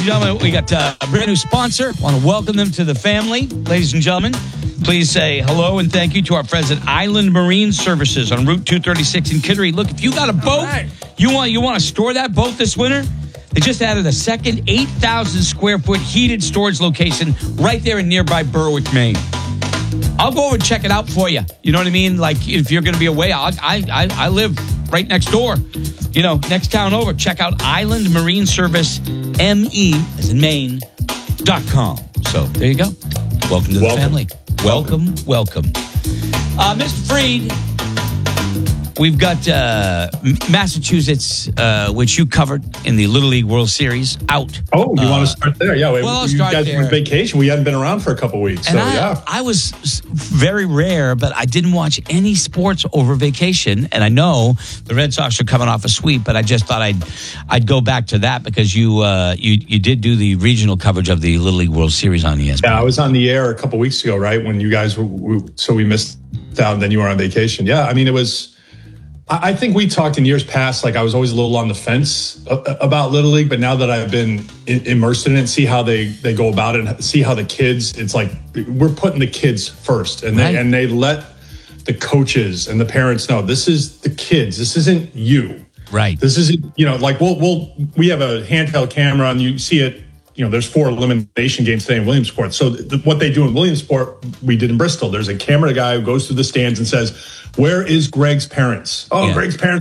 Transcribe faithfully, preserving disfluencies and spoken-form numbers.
and gentlemen, we got uh, a brand new sponsor. I want to welcome them to the family. Ladies and gentlemen, please say hello and thank you to our friends at Island Marine Services on Route two thirty-six in Kittery. Look, if you got a boat, right. you want you want to store that boat this winter, they just added a second eight thousand square foot heated storage location right there in nearby Berwick, Maine. I'll go over and check it out for you. You know what I mean? Like, if you're going to be away, I'll, I, I I live right next door. You know, next town over. Check out Island Marine Service, M E, as in Maine, dot com. So, there you go. Welcome to the welcome. family. Welcome, welcome. Uh, Mister Freed, we've got uh, Massachusetts, uh, which you covered in the Little League World Series, out. Oh, you uh, want to start there? Yeah, well, I'll you start guys there. were on vacation. We hadn't been around for a couple weeks, and so I, yeah. I was very rare, but I didn't watch any sports over vacation, and I know the Red Sox are coming off a sweep, but I just thought I'd I'd go back to that because you uh, you you did do the regional coverage of the Little League World Series on E S P N. Yeah, I was on the air a couple weeks ago, right, when you guys were, we, so we missed out, and then you were on vacation. Yeah, I mean, it was... I think we talked in years past, like I was always a little on the fence about Little League, but now that I've been immersed in it and see how they, they go about it and see how the kids, it's like we're putting the kids first and right. they, and they let the coaches and the parents know this is the kids. This isn't you. Right. This isn't, you know, like we'll, we'll, we have a handheld camera and you see it, you know, there's four elimination games today in Williamsport. So th- what they do in Williamsport, we did in Bristol. There's a camera guy who goes through the stands and says, where is Greg's parents? Oh, yeah. Greg's parents